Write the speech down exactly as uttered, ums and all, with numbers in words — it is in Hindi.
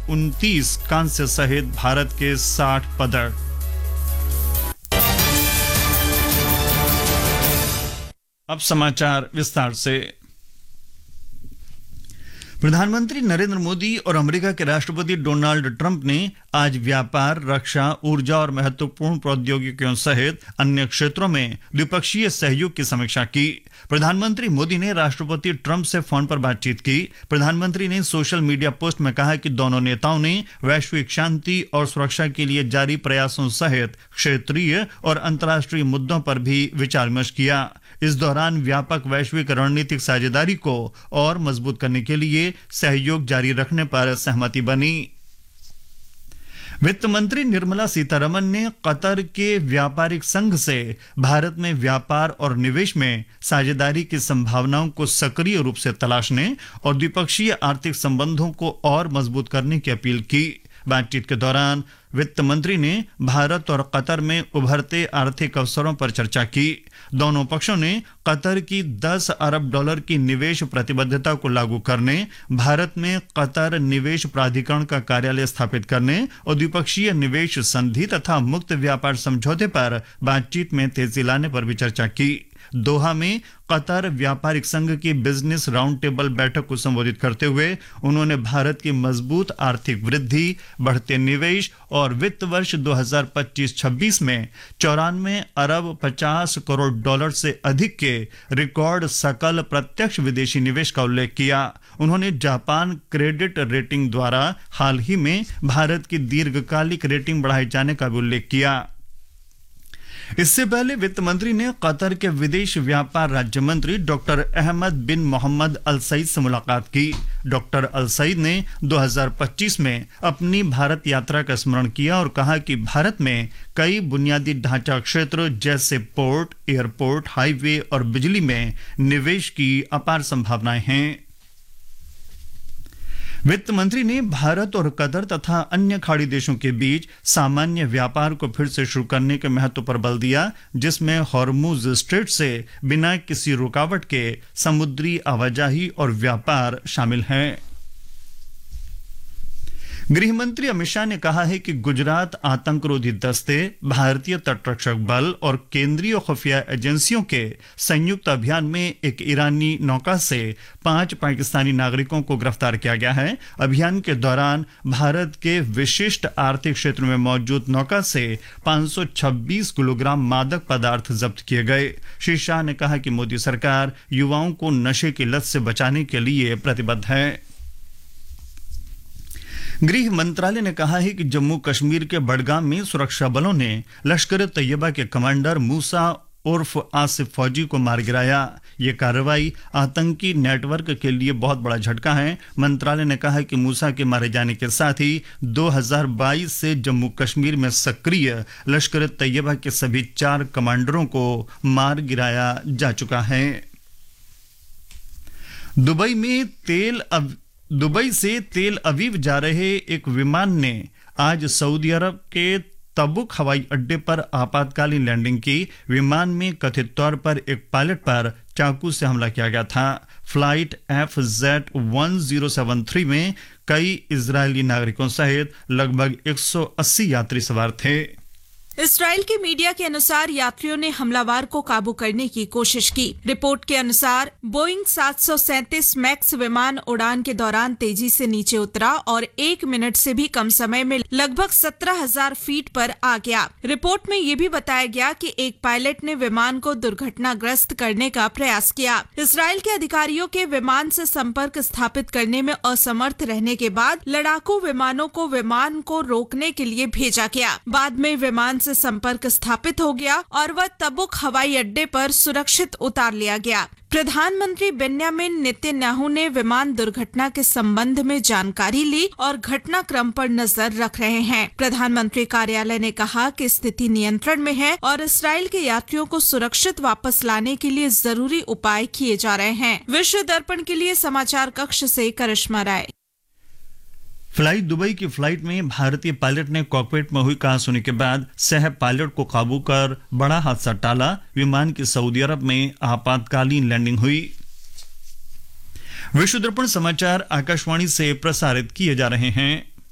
उनतीस कांस्य सहित भारत के साठ पदक। अब समाचार विस्तार से। प्रधानमंत्री नरेंद्र मोदी और अमेरिका के राष्ट्रपति डोनाल्ड ट्रंप ने आज व्यापार, रक्षा, ऊर्जा और महत्वपूर्ण प्रौद्योगिकियों सहित अन्य क्षेत्रों में द्विपक्षीय सहयोग की समीक्षा की। प्रधानमंत्री मोदी ने राष्ट्रपति ट्रंप से फोन पर बातचीत की। प्रधानमंत्री ने सोशल मीडिया पोस्ट में कहा कि दोनों नेताओं ने वैश्विक शांति और सुरक्षा के लिए जारी प्रयासों सहित क्षेत्रीय और अंतर्राष्ट्रीय मुद्दों पर भी विचार विमर्श किया। इस दौरान व्यापक वैश्विक रणनीतिक साझेदारी को और मजबूत करने के लिए सहयोग जारी रखने पर सहमति बनी। वित्त मंत्री निर्मला सीतारमण ने कतर के व्यापारिक संघ से भारत में व्यापार और निवेश में साझेदारी की संभावनाओं को सक्रिय रूप से तलाशने और द्विपक्षीय आर्थिक संबंधों को और मजबूत करने की अपील की। बातचीत के दौरान वित्त मंत्री ने भारत और कतर में उभरते आर्थिक अवसरों पर चर्चा की। दोनों पक्षों ने कतर की दस अरब डॉलर की निवेश प्रतिबद्धता को लागू करने, भारत में कतर निवेश प्राधिकरण का कार्यालय स्थापित करने और द्विपक्षीय निवेश संधि तथा मुक्त व्यापार समझौते पर बातचीत में तेजी लाने पर भी चर्चा की। दोहा में कतर व्यापारिक संघ की बिजनेस राउंड टेबल बैठक को संबोधित करते हुए उन्होंने भारत की मजबूत आर्थिक वृद्धि, बढ़ते निवेश और वित्त वर्ष दो हज़ार पच्चीस छब्बीस में चौरानवे अरब पचास करोड़ डॉलर से अधिक के रिकॉर्ड सकल प्रत्यक्ष विदेशी निवेश का उल्लेख किया। उन्होंने जापान क्रेडिट रेटिंग द्वारा हाल ही में भारत की दीर्घकालिक रेटिंग बढ़ाए जाने का भी उल्लेख किया। इससे पहले वित्त मंत्री ने कतर के विदेश व्यापार राज्य मंत्री डॉक्टर अहमद बिन मोहम्मद अल सईद से मुलाकात की। डॉक्टर अल सईद ने दो हज़ार पच्चीस में अपनी भारत यात्रा का स्मरण किया और कहा कि भारत में कई बुनियादी ढांचा क्षेत्र जैसे पोर्ट, एयरपोर्ट, हाईवे और बिजली में निवेश की अपार संभावनाएं हैं। वित्त मंत्री ने भारत और कतर तथा अन्य खाड़ी देशों के बीच सामान्य व्यापार को फिर से शुरू करने के महत्व पर बल दिया, जिसमें हॉर्मुज स्ट्रेट से बिना किसी रुकावट के समुद्री आवाजाही और व्यापार शामिल हैं। गृह मंत्री अमित शाह ने कहा है कि गुजरात आतंकरोधी दस्ते, भारतीय तटरक्षक बल और केंद्रीय खुफिया एजेंसियों के संयुक्त अभियान में एक ईरानी नौका से पांच पाकिस्तानी नागरिकों को गिरफ्तार किया गया है। अभियान के दौरान भारत के विशिष्ट आर्थिक क्षेत्र में मौजूद नौका से पांच सौ छब्बीस किलोग्राम मादक पदार्थ जब्त किए गए। श्री शाह ने कहा कि मोदी सरकार युवाओं को नशे की लत से बचाने के लिए प्रतिबद्ध है। गृह मंत्रालय ने कहा है कि जम्मू कश्मीर के बडगाम में सुरक्षा बलों ने लश्कर तैयबा के कमांडर मूसा उर्फ आसिफ फौजी को मार गिराया। ये कार्रवाई आतंकी नेटवर्क के लिए बहुत बड़ा झटका है। मंत्रालय ने कहा कि मूसा के मारे जाने के साथ ही दो हज़ार बाईस से जम्मू कश्मीर में सक्रिय लश्कर तैयबा के सभी चार कमांडरों को मार गिराया जा चुका है। दुबई में तेल अब दुबई से तेल अवीव जा रहे एक विमान ने आज सऊदी अरब के तबुक हवाई अड्डे पर आपातकालीन लैंडिंग की। विमान में कथित तौर पर एक पायलट पर चाकू से हमला किया गया था। Flight F Z one zero seven three में कई इजरायली नागरिकों सहित लगभग एक सौ अस्सी यात्री सवार थे। इस्राएल की मीडिया के अनुसार यात्रियों ने हमलावर को काबू करने की कोशिश की। रिपोर्ट के अनुसार बोइंग सात सौ सैंतीस मैक्स विमान उड़ान के दौरान तेजी से नीचे उतरा और एक मिनट से भी कम समय में लगभग सत्रह हज़ार फीट पर आ गया। रिपोर्ट में ये भी बताया गया कि एक पायलट ने विमान को दुर्घटनाग्रस्त करने का प्रयास किया। इस्राएल के अधिकारियों के विमान से संपर्क स्थापित करने में असमर्थ रहने के बाद लड़ाकू विमानों को विमान को रोकने के लिए भेजा गया। बाद में विमान से संपर्क स्थापित हो गया और वह तबुक हवाई अड्डे पर सुरक्षित उतार लिया गया। प्रधानमंत्री बेन्यामिन नेतन्याहू ने विमान दुर्घटना के संबंध में जानकारी ली और घटनाक्रम पर नजर रख रहे हैं। प्रधानमंत्री कार्यालय ने कहा कि स्थिति नियंत्रण में है और इस्राएल के यात्रियों को सुरक्षित वापस लाने के लिए जरूरी उपाय किए जा रहे हैं। विश्व दर्पण के लिए समाचार कक्ष से करिश्मा राय। फ्लाई दुबई की फ्लाइट में भारतीय पायलट ने कॉकपिट में हुई कहासुनी के बाद सह पायलट को काबू कर बड़ा हादसा टाला। विमान की सऊदी अरब में आपातकालीन लैंडिंग हुई। विश्व दर्पण समाचार आकाशवाणी से प्रसारित किए जा रहे हैं।